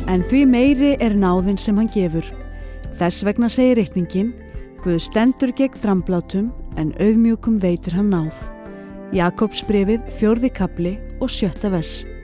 En því meiri náðin sem hann gefur. Þess vegna segir ritningin: Guð stendur gegn dramblátum, en auðmjúkum veitir hann náð. Jakobsbréfið 4. kafli og 7. vers.